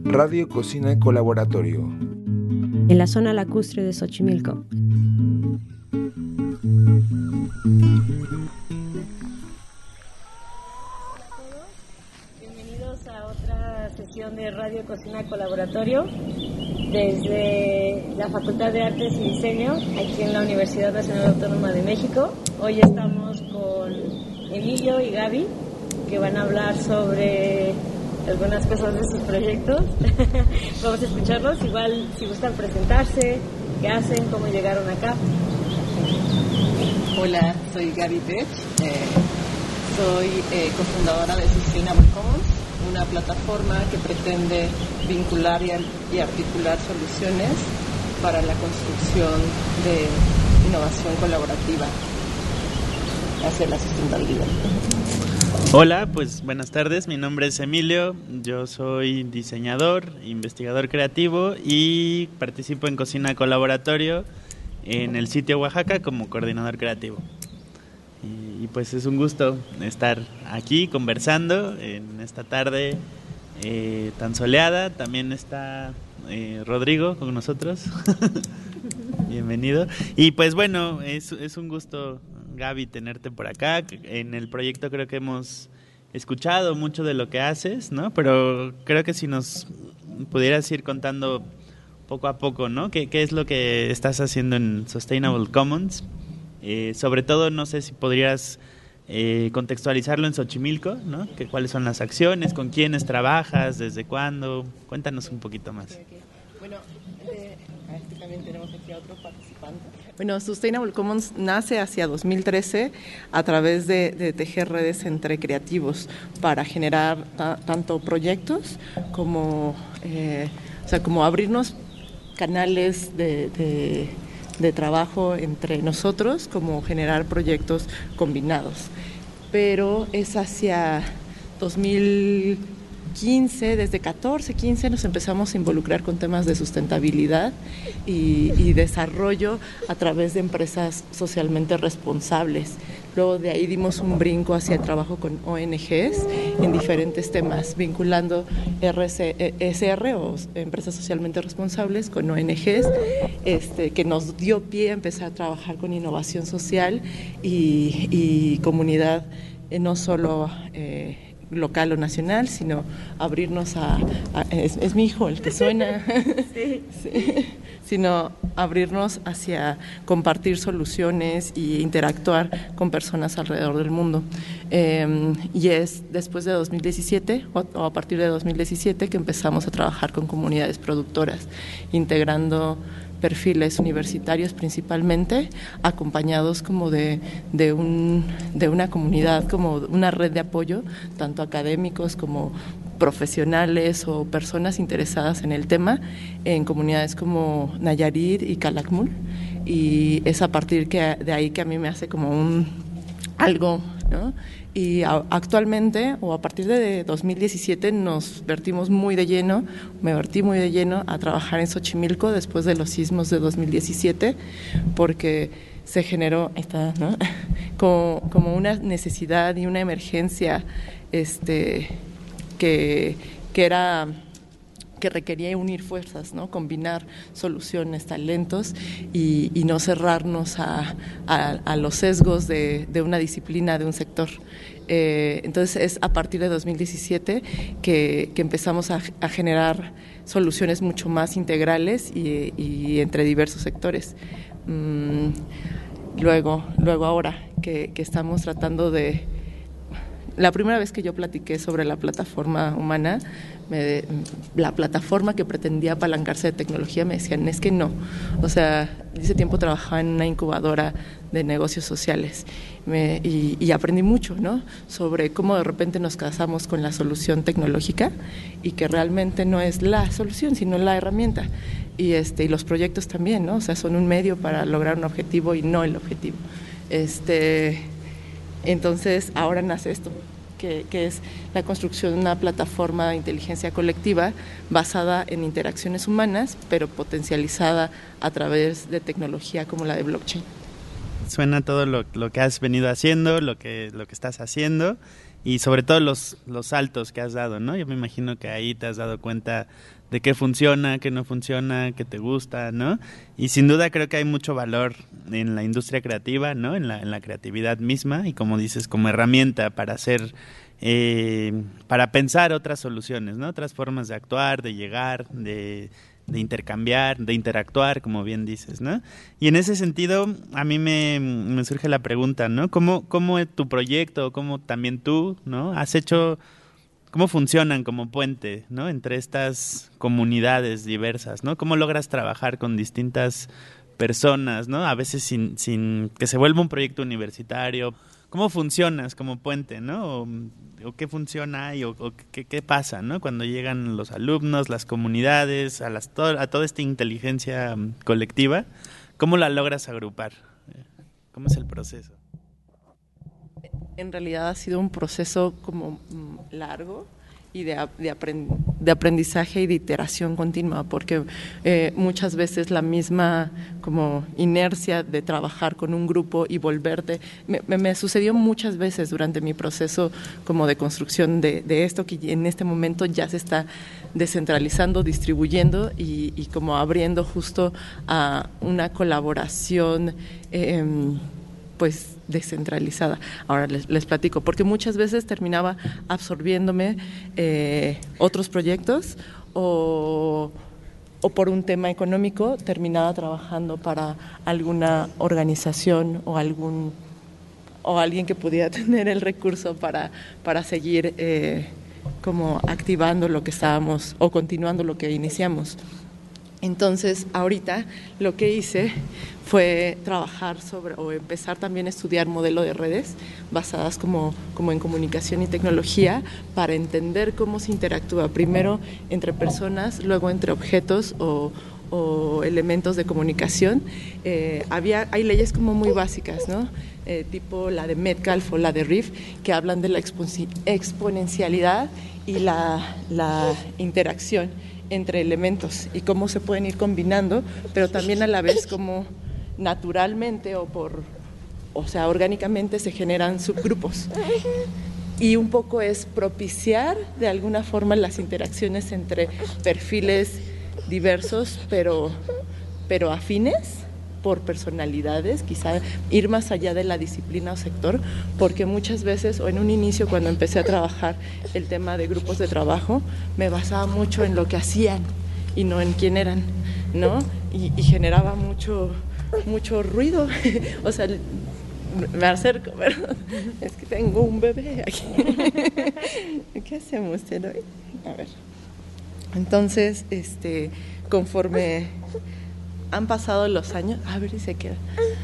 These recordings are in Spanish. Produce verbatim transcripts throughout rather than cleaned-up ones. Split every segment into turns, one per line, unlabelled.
Radio Cocina Colaboratorio.
En la zona lacustre de Xochimilco.
Bienvenidos a otra sesión de Radio Cocina Colaboratorio desde la Facultad de Artes y Diseño, aquí en la Universidad Nacional Autónoma de México. Hoy estamos con Emilio y Gaby, que van a hablar sobre algunas cosas de sus proyectos. Vamos a escucharlos, igual si gustan presentarse, qué hacen, cómo llegaron acá.
Hola, soy Gaby Pech, eh, soy eh, cofundadora de Sustainable Commons, una plataforma que pretende vincular y, y articular soluciones para la construcción de innovación colaborativa hacia la sustentabilidad.
Hola, pues buenas tardes, mi nombre es Emilio, yo soy diseñador, investigador creativo y participo en Cocina Colaboratorio en el sitio Oaxaca como coordinador creativo. Y, y pues es un gusto estar aquí conversando en esta tarde eh, tan soleada. También está eh, Rodrigo con nosotros. Bienvenido. Y pues bueno, es, es un gusto, Gaby, tenerte por acá. En el proyecto creo que hemos escuchado mucho de lo que haces, ¿no? Pero creo que si nos pudieras ir contando poco a poco, ¿no? ¿Qué, qué es lo que estás haciendo en Sustainable Commons? Eh, sobre todo, no sé si podrías eh, contextualizarlo en Xochimilco, ¿no? Que, ¿cuáles son las acciones? ¿Con quiénes trabajas? ¿Desde cuándo? Cuéntanos un poquito más.
Okay, okay. Bueno, eh, aquí también tenemos aquí a otro participante. Bueno, Sustainable Commons nace hacia dos mil trece a través de, de tejer redes entre creativos para generar ta- tanto proyectos como, eh, o sea, como abrirnos canales de, de, de trabajo entre nosotros, como generar proyectos combinados. Pero es hacia dos mil quince, desde catorce, quince nos empezamos a involucrar con temas de sustentabilidad y, y desarrollo a través de empresas socialmente responsables. Luego de ahí dimos un brinco hacia el trabajo con O N Ges en diferentes temas, vinculando R S R o empresas socialmente responsables con O N Ges, este, que nos dio pie a empezar a trabajar con innovación social y, y comunidad, eh, no solo eh, local o nacional, sino abrirnos a, a es, es mi hijo el que suena, sí. Sí, sino abrirnos hacia compartir soluciones y interactuar con personas alrededor del mundo. Eh, y es después de dos mil diecisiete o, o a partir de dos mil diecisiete que empezamos a trabajar con comunidades productoras, integrando perfiles universitarios principalmente, acompañados como de, de, un, de una comunidad, como una red de apoyo, tanto académicos como profesionales o personas interesadas en el tema, en comunidades como Nayarit y Calakmul, y es a partir que, de ahí que a mí me hace como un algo, ¿no? Y a, actualmente, o a partir de dos mil diecisiete, nos vertimos muy de lleno, me vertí muy de lleno a trabajar en Xochimilco después de los sismos de dos mil diecisiete, porque se generó, ahí está, ¿no? como, como una necesidad y una emergencia este, que, que era... que requería unir fuerzas, ¿no? Combinar soluciones, talentos y, y no cerrarnos a, a, a los sesgos de, de una disciplina, de un sector. Eh, entonces es a partir de dos mil diecisiete que, que empezamos a, a generar soluciones mucho más integrales y, y entre diversos sectores. Mm, luego, luego ahora que, que estamos tratando de... La primera vez que yo platiqué sobre la plataforma humana, me, la plataforma que pretendía apalancarse de tecnología, me decían, es que no. O sea, ese tiempo trabajaba en una incubadora de negocios sociales me, y, y aprendí mucho, ¿no? Sobre cómo de repente nos casamos con la solución tecnológica y que realmente no es la solución, sino la herramienta. Y, este, y los proyectos también, ¿no? O sea, son un medio para lograr un objetivo y no el objetivo. Este... Entonces, ahora nace esto, que, que es la construcción de una plataforma de inteligencia colectiva basada en interacciones humanas, pero potencializada a través de tecnología como la de blockchain.
Suena todo lo, lo que has venido haciendo, lo que, lo que estás haciendo. y sobre todo los, los saltos que has dado, ¿no? Yo me imagino que ahí te has dado cuenta de qué funciona, qué no funciona, qué te gusta, ¿no? Y sin duda creo que hay mucho valor en la industria creativa, ¿no? En la, en la creatividad misma y, como dices, como herramienta para hacer, eh, para pensar otras soluciones, ¿no? Otras formas de actuar, de llegar, de, de intercambiar, de interactuar, como bien dices, ¿no? Y en ese sentido, a mí me, me surge la pregunta, ¿no? ¿Cómo, cómo tu proyecto, cómo también tú, ¿no? Has hecho... ¿Cómo funcionan como puente, ¿no? Entre estas comunidades diversas, ¿no? ¿Cómo logras trabajar con distintas personas, ¿no? A veces sin, sin que se vuelva un proyecto universitario. ¿Cómo funcionas como puente, ¿no? O, o qué funciona y o, o qué, qué pasa, ¿no? Cuando llegan los alumnos, las comunidades, a, las, to- a toda esta inteligencia colectiva, ¿cómo la logras agrupar? ¿Cómo es el proceso?
En realidad ha sido un proceso como largo y de, de, aprend, de aprendizaje y de iteración continua, porque eh, muchas veces la misma como inercia de trabajar con un grupo y volverte, me, me sucedió muchas veces durante mi proceso como de construcción de, de esto que en este momento ya se está descentralizando, distribuyendo y, y como abriendo justo a una colaboración eh, pues descentralizada. Ahora les, les platico, porque muchas veces terminaba absorbiéndome eh, otros proyectos o, o por un tema económico terminaba trabajando para alguna organización o algún o alguien que pudiera tener el recurso para, para seguir eh, como activando lo que estábamos o continuando lo que iniciamos. Entonces, ahorita lo que hice fue trabajar sobre o empezar también a estudiar modelo de redes basadas como, como en comunicación y tecnología para entender cómo se interactúa primero entre personas, luego entre objetos o, o elementos de comunicación. Eh, había, hay leyes como muy básicas, ¿no? Eh, tipo la de Metcalfe o la de Riff, que hablan de la exponencialidad y la, la interacción entre elementos y cómo se pueden ir combinando, pero también a la vez cómo naturalmente o por, o sea, orgánicamente se generan subgrupos. Y un poco es propiciar de alguna forma las interacciones entre perfiles diversos, pero, pero afines por personalidades, quizá ir más allá de la disciplina o sector, porque muchas veces, o en un inicio cuando empecé a trabajar el tema de grupos de trabajo, me basaba mucho en lo que hacían y no en quién eran, ¿no? Y, y generaba mucho, mucho ruido, o sea, me acerco, ¿verdad? Es que tengo un bebé aquí. ¿Qué hacemos, Eloy? A ver. Entonces, este, conforme han pasado los años, a ver si se queda.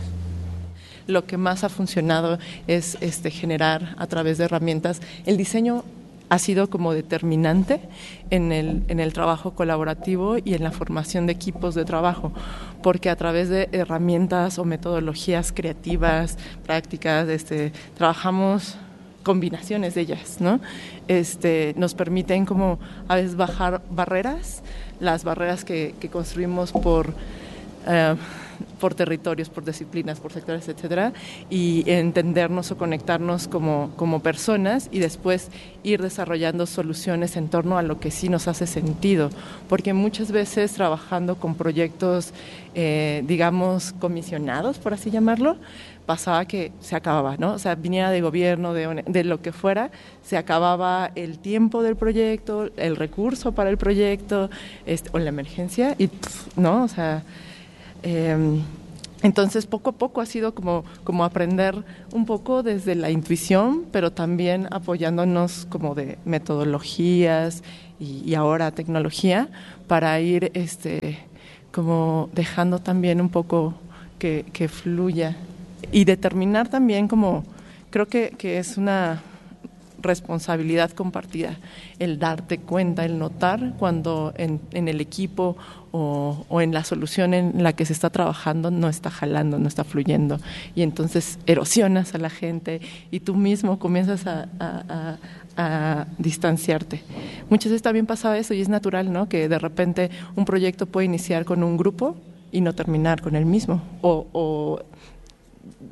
Lo que más ha funcionado es este, generar a través de herramientas. El diseño ha sido como determinante en el, en el trabajo colaborativo y en la formación de equipos de trabajo, porque a través de herramientas o metodologías creativas, prácticas, este, trabajamos combinaciones de ellas, ¿no? Este, nos permiten como a veces bajar barreras, las barreras que, que construimos por Uh, por territorios, por disciplinas, por sectores, etcétera, y entendernos o conectarnos como, como personas y después ir desarrollando soluciones en torno a lo que sí nos hace sentido, porque muchas veces trabajando con proyectos, eh, digamos, comisionados, por así llamarlo, pasaba que se acababa, ¿no? O sea, viniera de gobierno, de, de lo que fuera, se acababa el tiempo del proyecto, el recurso para el proyecto, este, o la emergencia, y, ¿no? O sea, Eh, entonces poco a poco ha sido como, como aprender un poco desde la intuición, pero también apoyándonos como de metodologías y, y ahora tecnología para ir este, como dejando también un poco que, que fluya y determinar también como, creo que, que es una responsabilidad compartida, el darte cuenta, el notar cuando en, en el equipo o, o en la solución en la que se está trabajando no está jalando, no está fluyendo, y entonces erosionas a la gente y tú mismo comienzas a, a, a, a distanciarte. Muchas veces también pasaba eso y es natural, ¿no? Que de repente un proyecto puede iniciar con un grupo y no terminar con el mismo, o, o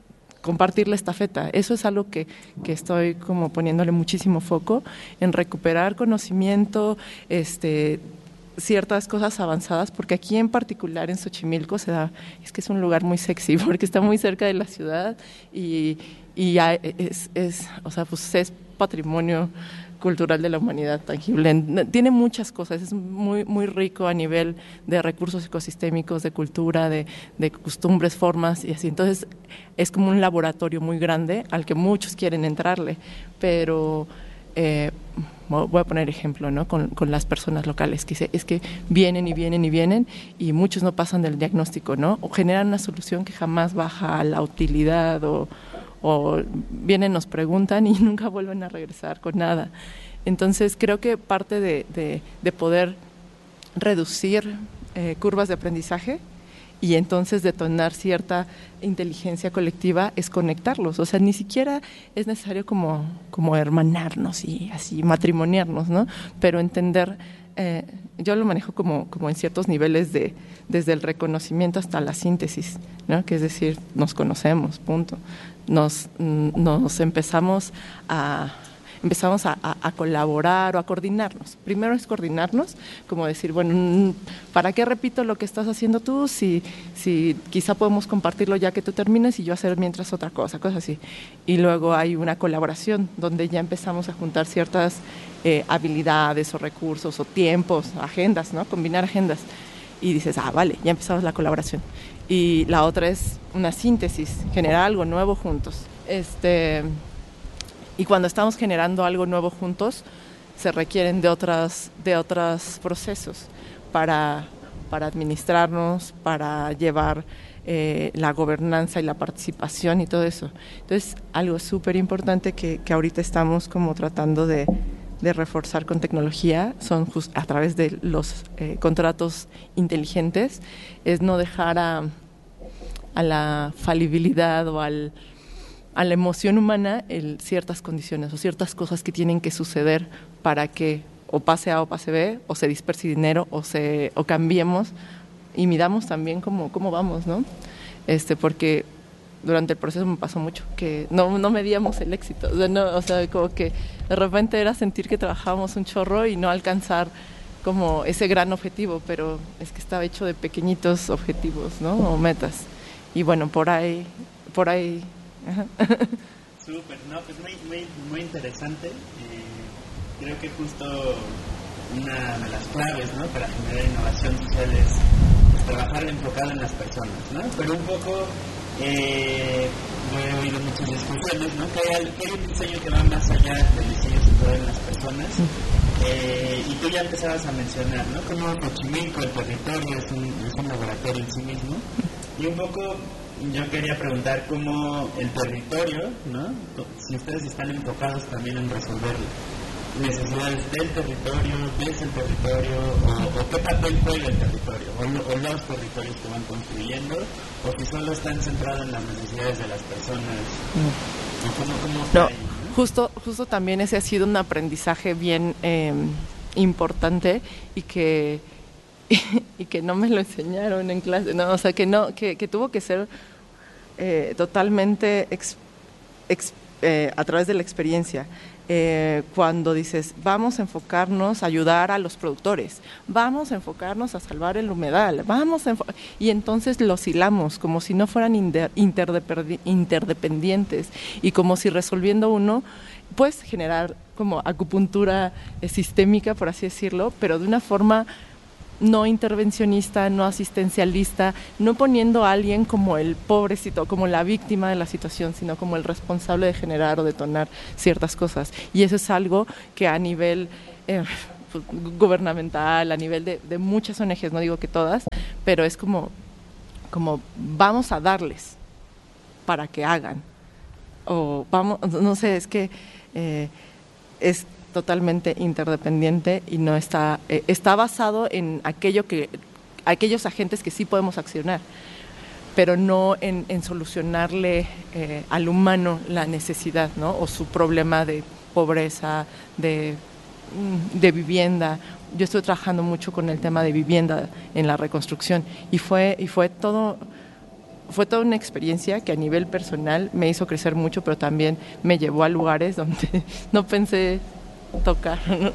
compartir la estafeta. Eso es algo que, que estoy como poniéndole muchísimo foco, en recuperar conocimiento, este, ciertas cosas avanzadas, porque aquí en particular en Xochimilco se da, es que es un lugar muy sexy, porque está muy cerca de la ciudad y, y hay, es, es, o sea, pues es patrimonio cultural de la humanidad tangible. Tiene muchas cosas, es muy, muy rico a nivel de recursos ecosistémicos, de cultura, de, de costumbres, formas y así. Entonces es como un laboratorio muy grande al que muchos quieren entrarle, pero eh, voy a poner ejemplo, ¿no? Con, con las personas locales, que es que vienen y vienen y vienen y muchos no pasan del diagnóstico, ¿no? O generan una solución que jamás baja a la utilidad o o vienen, nos preguntan y nunca vuelven a regresar con nada. Entonces creo que parte de, de, de poder reducir eh, curvas de aprendizaje y entonces detonar cierta inteligencia colectiva es conectarlos. O sea, ni siquiera es necesario como, como hermanarnos y así matrimoniarnos, ¿no? Pero entender, eh, yo lo manejo como, como en ciertos niveles de, desde el reconocimiento hasta la síntesis, ¿no? Que es decir, nos conocemos, punto. Nos, nos empezamos a empezamos a, a, a colaborar o a coordinarnos. Primero es coordinarnos, como decir, bueno, ¿para qué repito lo que estás haciendo tú? Si, si quizá podemos compartirlo ya que tú termines y yo hacer mientras otra cosa, cosas así. Y luego hay una colaboración donde ya empezamos a juntar ciertas eh, habilidades o recursos o tiempos, agendas, ¿no? Combinar agendas. Y dices, ah, vale, ya empezamos la colaboración. Y la otra es una síntesis, generar algo nuevo juntos. Este, y cuando estamos generando algo nuevo juntos, se requieren de otras, de otros procesos para, para administrarnos, para llevar eh, la gobernanza y la participación y todo eso. Entonces, algo súper importante que, que ahorita estamos como tratando de, de reforzar con tecnología, son just, a través de los eh, contratos inteligentes, es no dejar a, a la falibilidad o al, a la emoción humana el, ciertas condiciones o ciertas cosas que tienen que suceder para que o pase A o pase B, o se disperse dinero, o, se, o cambiemos y midamos también cómo, cómo vamos, ¿no? Este, porque durante el proceso me pasó mucho, que no, no medíamos el éxito, o sea, no, o sea, como que de repente era sentir que trabajábamos un chorro y no alcanzar como ese gran objetivo, pero es que estaba hecho de pequeñitos objetivos, ¿no? O metas. Y bueno, por ahí, por ahí.
Súper, no, pues muy, muy, muy interesante. Eh, creo que justo una de las claves, ¿no? Para generar innovación social es pues, trabajar enfocado en las personas, ¿no? Pero un poco Eh, yo he oído muchas discusiones, ¿no? Que hay, que hay un diseño que va más allá del diseño centrado en las personas. Eh, y tú ya empezabas a mencionar, ¿no? Como Xochimilco, el territorio es un, es un laboratorio en sí mismo. Y un poco yo quería preguntar cómo el territorio, ¿no? Si ustedes están enfocados también en resolver necesidades del territorio, desde el territorio, o, o qué papel juega el territorio, o, o los territorios que van construyendo, o si solo están centrados en las necesidades de las personas. Mm. ¿Cómo, cómo
no,
ahí, ¿no?
Justo, justo también ese ha sido un aprendizaje bien eh, importante y que y que no me lo enseñaron en clase, no, o sea que no, que, que tuvo que ser eh, totalmente ex, ex, eh, a través de la experiencia. Eh, cuando dices, vamos a enfocarnos a ayudar a los productores, vamos a enfocarnos a salvar el humedal, vamos a y entonces los hilamos como si no fueran inter interdependientes y como si resolviendo uno, puedes generar como acupuntura eh, sistémica, por así decirlo, pero de una forma no intervencionista, no asistencialista, no poniendo a alguien como el pobrecito, como la víctima de la situación, sino como el responsable de generar o detonar ciertas cosas. Y eso es algo que a nivel eh, pues, gubernamental, a nivel de, de muchas O N Ges, no digo que todas, pero es como, como vamos a darles para que hagan. O vamos, no sé, es que eh, es totalmente interdependiente y no está eh, está basado en aquello que aquellos agentes que sí podemos accionar, pero no en, en solucionarle eh, al humano la necesidad, ¿no? O su problema de pobreza, de, de vivienda. Yo estoy trabajando mucho con el tema de vivienda en la reconstrucción y fue y fue todo fue toda una experiencia que a nivel personal me hizo crecer mucho, pero también me llevó a lugares donde no pensé tocar, ¿no?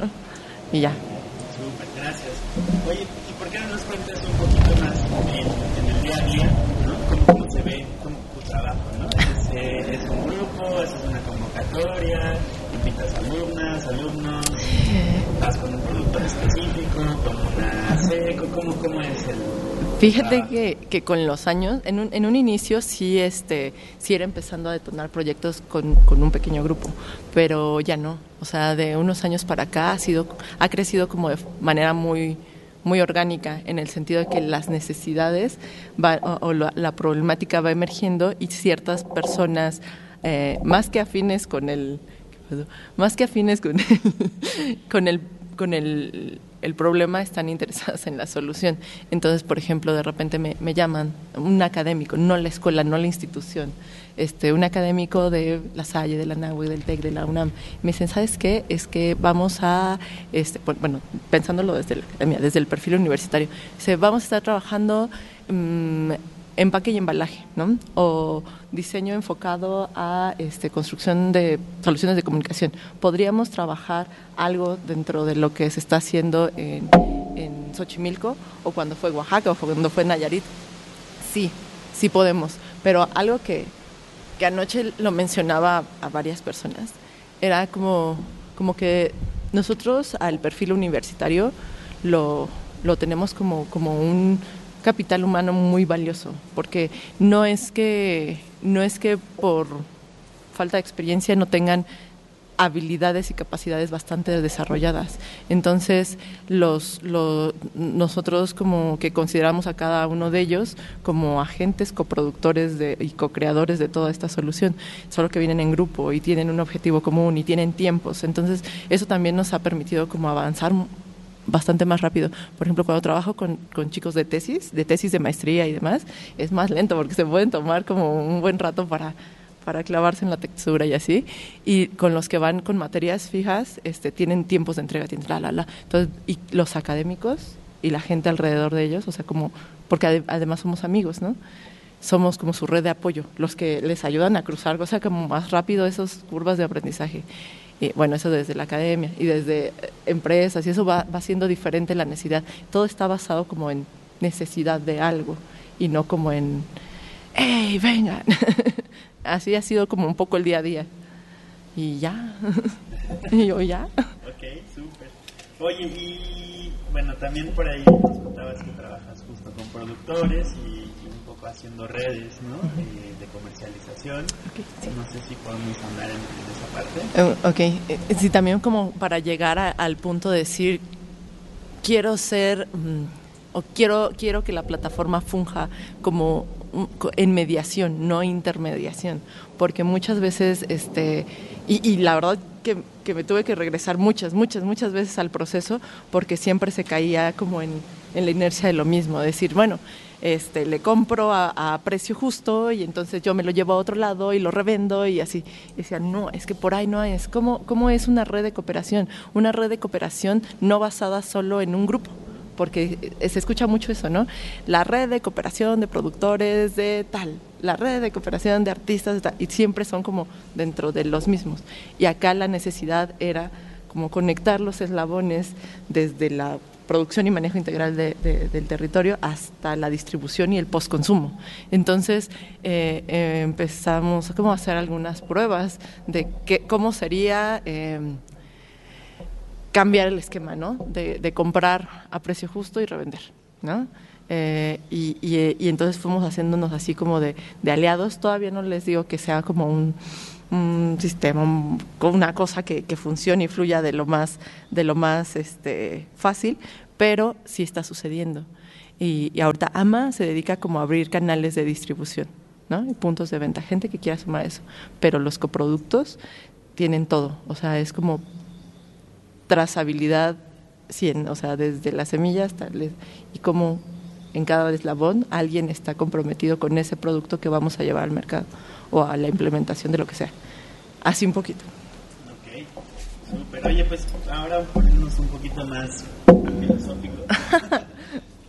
Y ya.
Súper, gracias. Oye, ¿y por qué no nos cuentas un poquito más en, en el día a día, ¿no? ¿Cómo, cómo se ve cómo, tu trabajo, ¿no? ¿Es, eh, ¿Es un grupo? ¿Es una convocatoria? ¿Invitas alumnas, alumnos? ¿Vas con un productor específico? ¿Con una seco? ¿Cómo, cómo es el...?
Fíjate que, que con los años, en un, en un inicio sí, este, sí era empezando a detonar proyectos con, con un pequeño grupo, pero ya no. O sea, de unos años para acá ha sido, ha crecido como de manera muy, muy orgánica, en el sentido de que las necesidades va, o, o la, la problemática va emergiendo y ciertas personas eh, más que afines con el, más que afines con el, con el, con el el problema, están interesadas en la solución. Entonces, por ejemplo, de repente me, me llaman un académico, no la escuela, no la institución, este, un académico de la Salle, de la Nahue, del TEC, de la UNAM. Me dicen, ¿sabes qué? Es que vamos a, este, bueno, pensándolo desde la academia, desde el perfil universitario, dice, vamos a estar trabajando mmm, empaque y embalaje, ¿no? O diseño enfocado a este, construcción de soluciones de comunicación. ¿Podríamos trabajar algo dentro de lo que se está haciendo en, en Xochimilco, o cuando fue Oaxaca, o cuando fue Nayarit? Sí, sí podemos, pero algo que, que anoche lo mencionaba a varias personas, era como, como que nosotros al perfil universitario lo, lo tenemos como, como un capital humano muy valioso, porque no es que no es que por falta de experiencia no tengan habilidades y capacidades bastante desarrolladas. Entonces, los, los nosotros como que consideramos a cada uno de ellos como agentes coproductores de, y co-creadores de toda esta solución, solo que vienen en grupo y tienen un objetivo común y tienen tiempos. Entonces, eso también nos ha permitido como avanzar bastante más rápido. Por ejemplo, cuando trabajo con, con chicos de tesis, de tesis de maestría y demás, es más lento porque se pueden tomar como un buen rato para, para clavarse en la textura y así. Y con los que van con materias fijas, este, tienen tiempos de entrega, tienen la, la, la. Entonces, y los académicos y la gente alrededor de ellos, o sea, como, porque ade- además somos amigos, ¿no? Somos como su red de apoyo, los que les ayudan a cruzar, o sea, como más rápido esas curvas de aprendizaje. Y bueno, eso desde la academia y desde empresas, y eso va, va siendo diferente la necesidad. Todo está basado como en necesidad de algo y no como en, ¡hey, vengan! Así ha sido como un poco el día a día. Y ya. Y yo ya.
Ok, súper. Oye, y bueno, también por ahí nos contabas que trabajas justo con productores y, y un poco haciendo redes, ¿no? Eh, de comercialización.
Okay, sí.
No sé si podemos hablar en, en esa parte.
Uh, ok, sí, también como para llegar a, al punto de decir, quiero ser, um, o quiero, quiero que la plataforma funja como um, en mediación, no intermediación, porque muchas veces, este, y, y la verdad que, que me tuve que regresar muchas, muchas, muchas veces al proceso, porque siempre se caía como en, en la inercia de lo mismo, decir, bueno, Este, le compro a, a precio justo y entonces yo me lo llevo a otro lado y lo revendo y así. Y decía, no, es que por ahí no es. ¿Cómo, cómo es una red de cooperación? Una red de cooperación no basada solo en un grupo, porque se escucha mucho eso, ¿no? La red de cooperación de productores de tal, la red de cooperación de artistas de tal, y siempre son como dentro de los mismos. Y acá la necesidad era como conectar los eslabones desde la producción y manejo integral de, de, del territorio hasta la distribución y el postconsumo. Entonces eh, eh, empezamos a hacer algunas pruebas de que, cómo sería eh, cambiar el esquema, ¿no? De, de comprar a precio justo y revender, ¿no? Eh, y, y, y entonces fuimos haciéndonos así como de, de aliados. Todavía no les digo que sea como un un sistema, un, una cosa que, que funcione y fluya de lo más, de lo más este, fácil, pero sí está sucediendo. Y, y ahorita AMA se dedica como a abrir canales de distribución, ¿no? Y puntos de venta, gente que quiera sumar eso, pero los coproductos tienen todo, o sea, es como trazabilidad cien, o sea, desde la semilla hasta les, y como en cada eslabón alguien está comprometido con ese producto que vamos a llevar al mercado o a la implementación de lo que sea. Así un poquito.
Ok, súper. Oye, pues ahora ponernos un poquito más filosófico.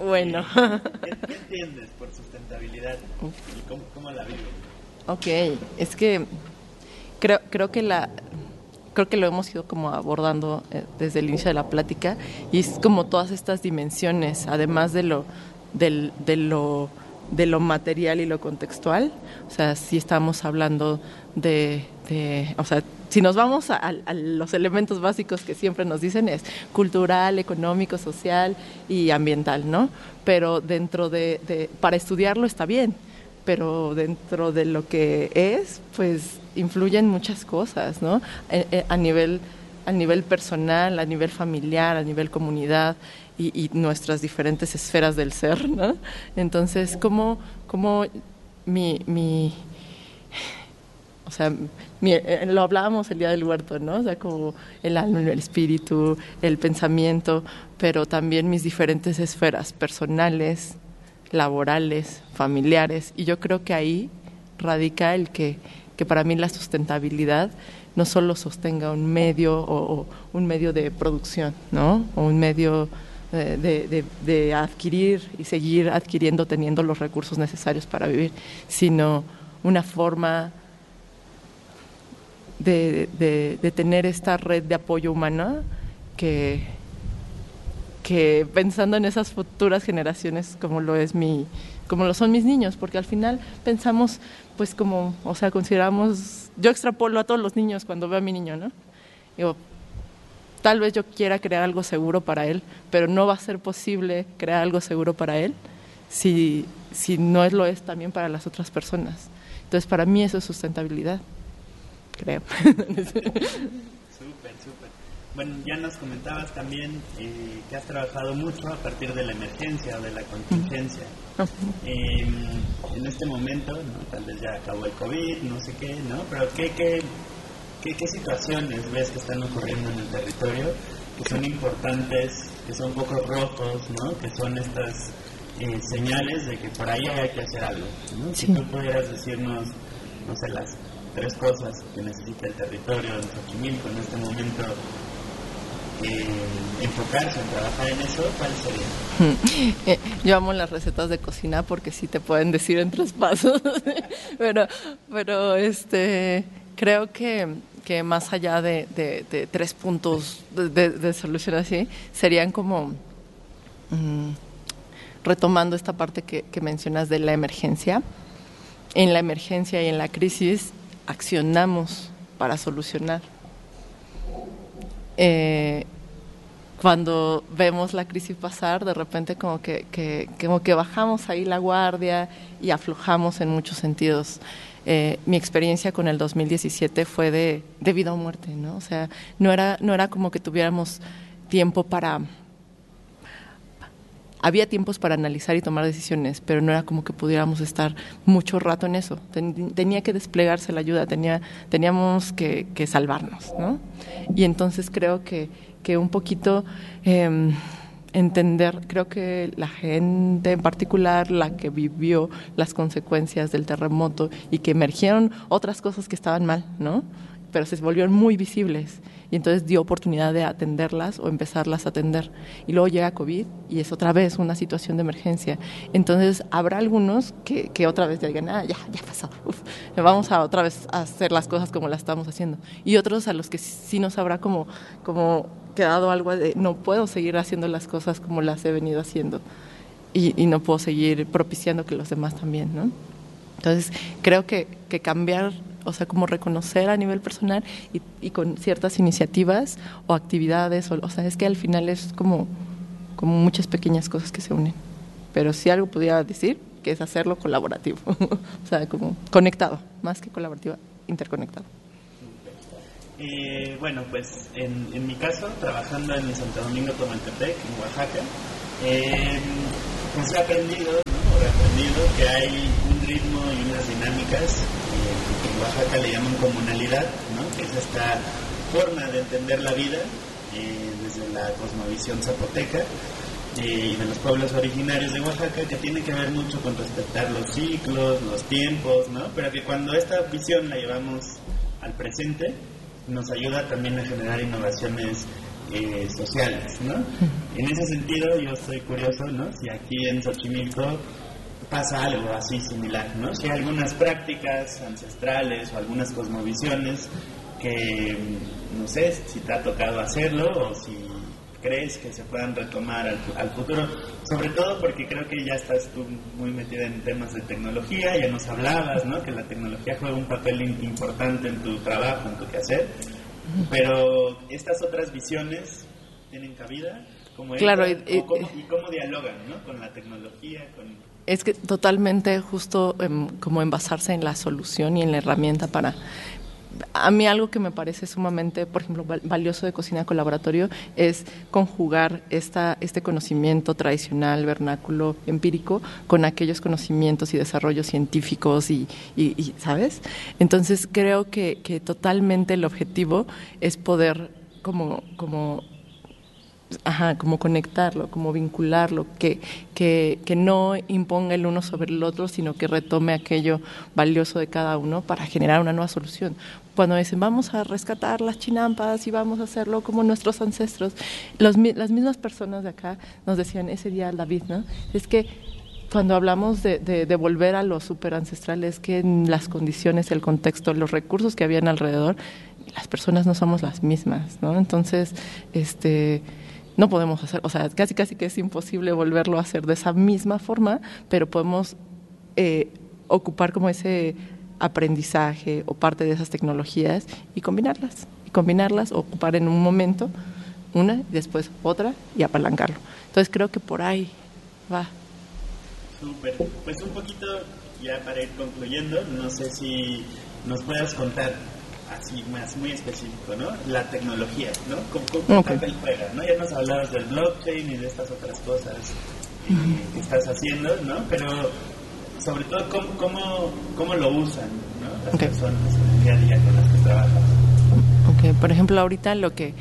bueno.
¿Qué, qué entiendes por sustentabilidad y cómo, cómo la vives?
Ok, es que creo creo que la creo que lo hemos ido como abordando eh, desde el inicio de la plática, y es como todas estas dimensiones, además de lo del, de lo de lo material y lo contextual. O sea, sí estamos hablando de, de o sea, si nos vamos a, a los elementos básicos que siempre nos dicen, es cultural, económico, social y ambiental, ¿no? Pero dentro de, de para estudiarlo está bien, pero dentro de lo que es, pues influyen muchas cosas, ¿no? A, a nivel a nivel personal, a nivel familiar, a nivel comunidad y, y nuestras diferentes esferas del ser, ¿no? Entonces, ¿cómo, cómo mi, mi o sea, mi, lo hablábamos el día del huerto, ¿no? O sea, como el alma, el espíritu, el pensamiento, pero también mis diferentes esferas personales, laborales, familiares, y yo creo que ahí radica el que, que para mí la sustentabilidad no solo sostenga un medio o, o un medio de producción, ¿no? O un medio de, de, de adquirir y seguir adquiriendo, teniendo los recursos necesarios para vivir, sino una forma de, de, de tener esta red de apoyo humana que, que pensando en esas futuras generaciones como lo es mi, como lo son mis niños, porque al final pensamos pues como, o sea, consideramos, yo extrapolo a todos los niños cuando veo a mi niño, ¿no? Digo, tal vez yo quiera crear algo seguro para él, pero no va a ser posible crear algo seguro para él si, si no lo es también para las otras personas. Entonces, para mí eso es sustentabilidad, creo.
Súper, súper. Bueno, ya nos comentabas también eh, que has trabajado mucho a partir de la emergencia o de la contingencia. Eh, en este momento, ¿no? Tal vez ya acabó el COVID, no sé qué, ¿no? Pero ¿qué, qué, qué, qué situaciones ves que están ocurriendo en el territorio que son importantes, que son focos rojos, ¿no? Que son estas eh, señales de que por ahí hay que hacer algo, ¿no? Sí. Si tú pudieras decirnos, no sé, las tres cosas que necesita el territorio de Xochimilco en este momento, Eh, enfocarse en trabajar en eso, ¿cuál sería?
Eh, yo amo las recetas de cocina porque sí te pueden decir en tres pasos, pero, pero este, creo que, que más allá de, de, de tres puntos de, de, de solución así, serían como mmm, retomando esta parte que, que mencionas de la emergencia. En la emergencia y en la crisis accionamos para solucionar. Eh, cuando vemos la crisis pasar, de repente como que, que, como que bajamos ahí la guardia y aflojamos en muchos sentidos. Eh, mi experiencia con el dos mil diecisiete fue de, de vida o muerte, ¿no? O sea, no era, no era como que tuviéramos tiempo para... Había tiempos para analizar y tomar decisiones, pero no era como que pudiéramos estar mucho rato en eso. Ten, tenía que desplegarse la ayuda, tenía, teníamos que, que salvarnos, ¿no? Y entonces creo que, que un poquito eh, entender, creo que la gente en particular, la que vivió las consecuencias del terremoto y que emergieron otras cosas que estaban mal, ¿no? Pero se volvieron muy visibles y entonces dio oportunidad de atenderlas o empezarlas a atender. Y luego llega COVID y es otra vez una situación de emergencia. Entonces habrá algunos que, que otra vez digan, ah, ya, ya pasó, uf, vamos a otra vez a hacer las cosas como las estamos haciendo. Y otros a los que sí nos habrá como, como quedado algo de, no puedo seguir haciendo las cosas como las he venido haciendo y, y no puedo seguir propiciando que los demás también, ¿no? Entonces creo que, que cambiar, o sea, como reconocer a nivel personal y, y con ciertas iniciativas o actividades, o, o sea, es que al final es como, como muchas pequeñas cosas que se unen. Pero si algo pudiera decir, que es hacerlo colaborativo, o sea, como conectado, más que colaborativo, interconectado.
Eh, bueno, pues en, en mi caso, trabajando en Santo Domingo Tomaltepec, en Oaxaca, eh, pues he aprendido, ¿no? he aprendido que hay un ritmo y unas dinámicas eh, que en Oaxaca le llaman comunalidad, ¿no? Que es esta forma de entender la vida eh, desde la cosmovisión zapoteca eh, y de los pueblos originarios de Oaxaca, que tiene que ver mucho con respetar los ciclos, los tiempos, ¿no? Pero que cuando esta visión la llevamos al presente, nos ayuda también a generar innovaciones eh, sociales, ¿no? En ese sentido yo estoy curioso, ¿no? Si aquí en Xochimilco pasa algo así similar, ¿no? Si hay algunas prácticas ancestrales o algunas cosmovisiones que, no sé, si te ha tocado hacerlo o si crees que se puedan retomar al, al futuro, sobre todo porque creo que ya estás tú muy metida en temas de tecnología, ya nos hablabas, ¿no? Que la tecnología juega un papel importante en tu trabajo, en tu quehacer, pero estas otras visiones tienen cabida, como
claro,
esta,
y, y,
cómo, y cómo dialogan, ¿no? Con la tecnología, con...
Es que totalmente justo um, como en basarse en la solución y en la herramienta para... A mí algo que me parece sumamente, por ejemplo, valioso de Cocina Colaboratorio es conjugar esta, este conocimiento tradicional, vernáculo, empírico, con aquellos conocimientos y desarrollos científicos y, y, y ¿sabes? Entonces creo que, que totalmente el objetivo es poder como... como Ajá, como conectarlo, como vincularlo, que, que, que no imponga el uno sobre el otro, sino que retome aquello valioso de cada uno para generar una nueva solución. Cuando dicen vamos a rescatar las chinampas y vamos a hacerlo como nuestros ancestros, los, las mismas personas de acá nos decían ese día, David, ¿no? Es que cuando hablamos de, de, de volver a lo super ancestral, es que en las condiciones, el contexto, los recursos que habían alrededor, las personas no somos las mismas, ¿no? Entonces, este... no podemos hacer, o sea, casi casi que es imposible volverlo a hacer de esa misma forma, pero podemos eh, ocupar como ese aprendizaje o parte de esas tecnologías y combinarlas, y combinarlas, ocupar en un momento una y después otra y apalancarlo. Entonces creo que por ahí va.
Súper, pues un poquito ya para ir concluyendo, no sé si nos puedas contar así más muy específico, ¿no? La tecnología, ¿no? ¿Cómo, cómo okay. papel juega, ¿no? Ya nos hablabas del blockchain y de estas otras cosas eh, uh-huh. que estás haciendo, ¿no? Pero sobre todo, ¿cómo, cómo, cómo lo usan, ¿no? Las okay. personas en el día a día con las que trabajas?
Ok, por ejemplo, ahorita lo que...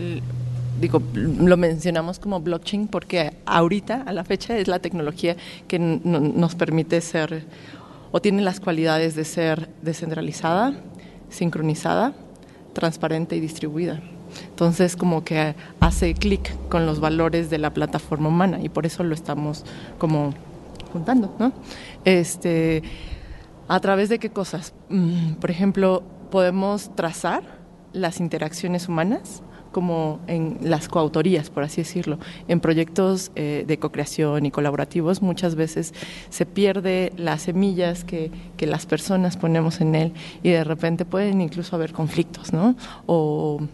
digo, lo mencionamos como blockchain porque ahorita, a la fecha, es la tecnología que n- nos permite ser, o tiene las cualidades de ser descentralizada, sincronizada, transparente y distribuida. Entonces, como que hace clic con los valores de la plataforma humana y por eso lo estamos como juntando, ¿no? Este, ¿a través de qué cosas? Mm, por ejemplo, podemos trazar las interacciones humanas como en las coautorías, por así decirlo. En proyectos eh, de co-creación y colaborativos muchas veces se pierde las semillas que, que las personas ponemos en él y de repente pueden incluso haber conflictos, ¿no? O,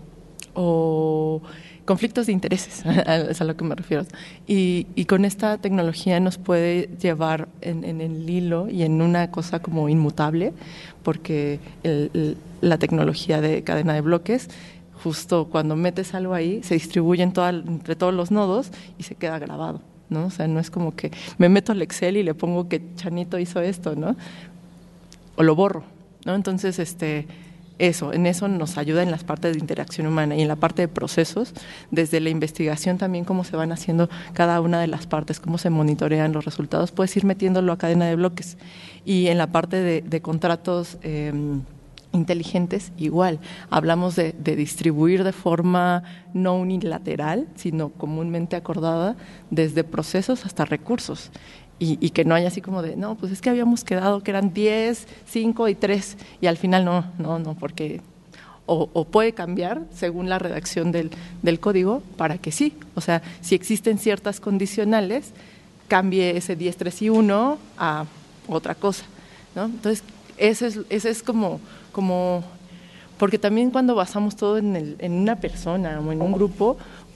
o conflictos de intereses, es a lo que me refiero. Y, y con esta tecnología nos puede llevar en, en el hilo y en una cosa como inmutable, porque el, el, la tecnología de cadena de bloques, justo cuando metes algo ahí, se distribuye en toda, entre todos los nodos y se queda grabado, ¿no? O sea, no es como que me meto al Excel y le pongo que Chanito hizo esto, ¿no? O lo borro, ¿no? Entonces, este, eso, en eso nos ayuda en las partes de interacción humana y en la parte de procesos, desde la investigación también, cómo se van haciendo cada una de las partes, cómo se monitorean los resultados, puedes ir metiéndolo a cadena de bloques. Y en la parte de, de contratos eh, inteligentes, igual, hablamos de, de distribuir de forma no unilateral, sino comúnmente acordada desde procesos hasta recursos y, y que no haya así como de, no, pues es que habíamos quedado que eran diez, cinco y tres y al final no, no, no, porque o, o puede cambiar según la redacción del, del código para que sí, o sea, si existen ciertas condicionales, cambie ese diez, tres y uno a otra cosa, ¿no? Entonces, ese es, ese es como como porque también cuando basamos todo en, el, en una persona o en un grupo,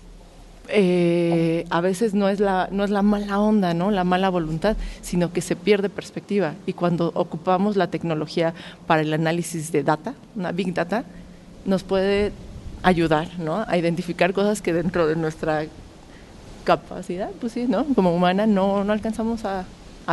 eh, a veces no es la no es la mala onda, ¿no? La mala voluntad, sino que se pierde perspectiva. Y cuando ocupamos la tecnología para el análisis de data, una big data, nos puede ayudar, ¿no? A identificar cosas que dentro de nuestra capacidad, pues sí, ¿no? Como humana no, no alcanzamos a